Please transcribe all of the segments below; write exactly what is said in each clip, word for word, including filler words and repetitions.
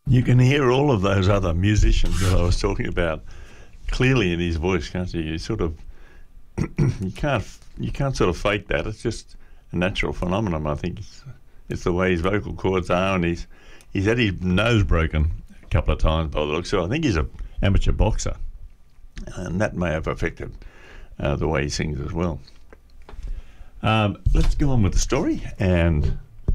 You can hear all of those other musicians that I was talking about clearly in his voice, can't you? You sort of you can't you can't sort of fake that. It's just a natural phenomenon. I think it's, it's the way his vocal cords are, and he's he's had his nose broken a couple of times by the looks. So I think he's an amateur boxer, and that may have affected uh, the way he sings as well. Um, let's go on with the story. And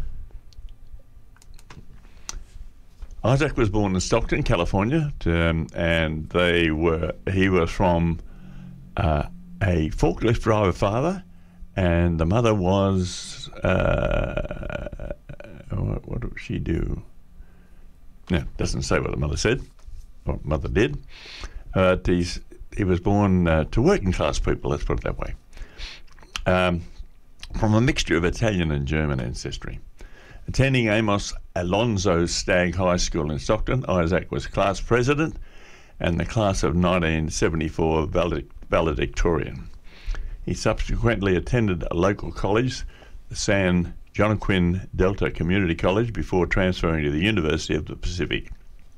Isaac was born in Stockton, California, um, and they were he was from uh, a forklift driver father, and the mother was uh, what, what did she do? No, doesn't say what the mother said, what mother did. Uh, he's, he was born uh, to working class people, let's put it that way, um, from a mixture of Italian and German ancestry. Attending Amos Alonzo Stagg High School in Stockton, Isaac was class president and the class of nineteen seventy-four valedic- valedictorian. He subsequently attended a local college, the San Joaquin Delta Community College, before transferring to the University of the Pacific.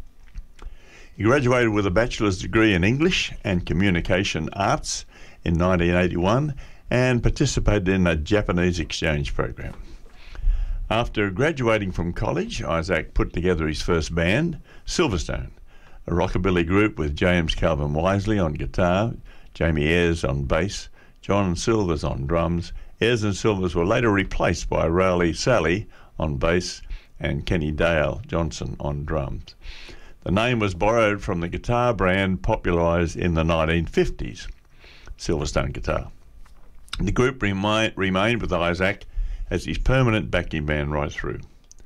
He graduated with a bachelor's degree in English and Communication Arts in nineteen eighty-one and participated in a Japanese exchange program. After graduating from college, Isaac put together his first band, Silverstone, a rockabilly group with James Calvin Wisely on guitar, Jamie Ayres on bass, John Silvers on drums. Ayres and Silvers were later replaced by Rowley Sally on bass and Kenny Dale Johnson on drums. The name was borrowed from the guitar brand popularised in the nineteen fifties, Silverstone Guitar. The group remi- remained with Isaac as his permanent backing band right through.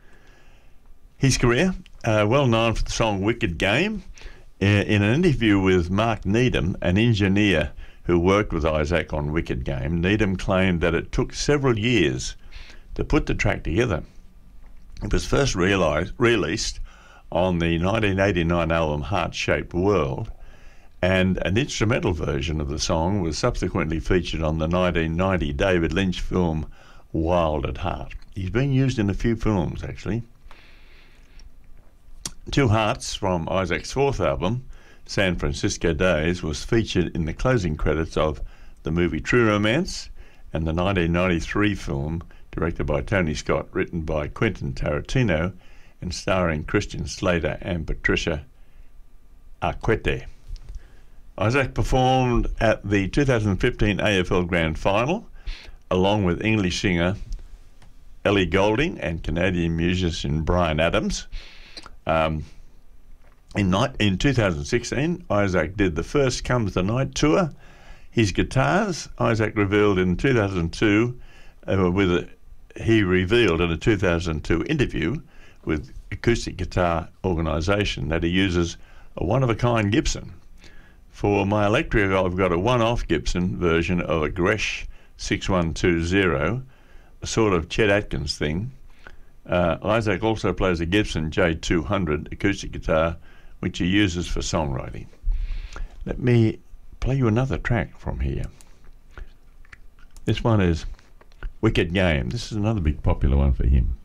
His career, uh, well known for the song Wicked Game. Uh, in an interview with Mark Needham, an engineer who worked with Isaac on Wicked Game, Needham claimed that it took several years to put the track together. It was first realized, released on the nineteen eighty-nine album Heart-Shaped World, and an instrumental version of the song was subsequently featured on the nineteen ninety David Lynch film Wild at Heart. He's been used in a few films, actually. Two Hearts, from Isaac's fourth album, San Francisco Days, was featured in the closing credits of the movie True Romance and the nineteen ninety-three film, directed by Tony Scott, written by Quentin Tarantino and starring Christian Slater and Patricia Arquette. Isaac performed at the two thousand fifteen A F L Grand Final along with English singer Ellie Goulding and Canadian musician Bryan Adams. Um, in, night, in two thousand sixteen, Isaac did the first Comes the Night tour. His guitars, Isaac revealed in two thousand two, uh, with a, he revealed in a two thousand two interview with Acoustic Guitar Organisation that he uses a one-of-a-kind Gibson. For my electric, I've got a one-off Gibson version of a Gresh six one two zero, a sort of Chet Atkins thing. Uh, Isaac also plays a Gibson J two hundred acoustic guitar, which he uses for songwriting. Let me play you another track from here. This one is Wicked Game. This is another big popular one for him.